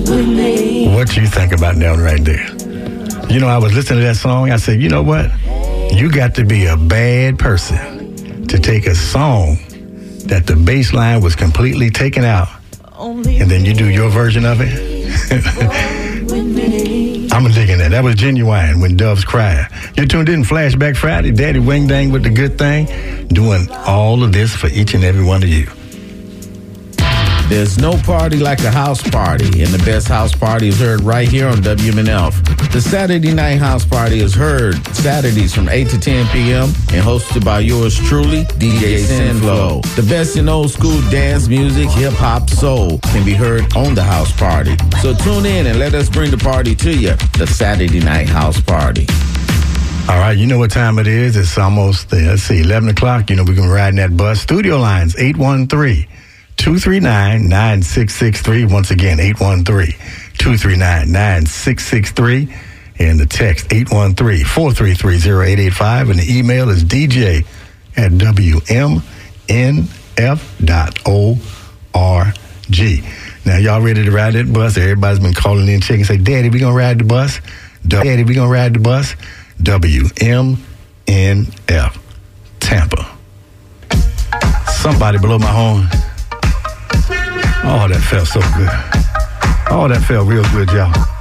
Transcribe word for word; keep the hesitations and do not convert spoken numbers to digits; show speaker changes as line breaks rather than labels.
What you think about that one right there? You know, I was listening to that song. I said, you know what? You got to be a bad person to take a song that the bass line was completely taken out, and then you do your version of it. I'm digging that. That was Genuine, When Doves Cry. You're tuned in Flashback Friday. Daddy Wing Dang with the good thing, doing all of this for each and every one of you.
There's no party like a house party, and the best house party is heard right here on W M N F. The Saturday Night House Party is heard Saturdays from eight to ten p.m. and hosted by yours truly, D J Sinflow. The best in old school dance music, hip-hop, soul can be heard on the house party. So tune in and let us bring the party to you, the Saturday Night House Party.
All right, you know what time it is. It's almost, uh, let's see, eleven o'clock. You know, we're going to ride in that bus. Studio lines, eight one three, two three nine, nine six six three. Once again, eight one three, two three nine, nine six six three. And the text, eight one three, four three three, zero eight eight five. And the email is d j at w m n f dot org. Now, y'all ready to ride that bus? Everybody's been calling in, checking, say, Daddy, we going to ride the bus? Daddy, we going to ride the bus? W M N F, Tampa. Somebody blow my horn. Oh, that felt so good. Oh, that felt real good, y'all.